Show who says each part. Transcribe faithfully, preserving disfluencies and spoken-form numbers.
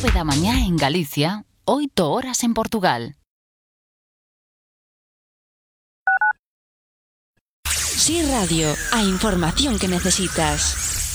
Speaker 1: nove da mañá en Galicia, oito horas en Portugal.
Speaker 2: Sí Radio, a información que necesitas.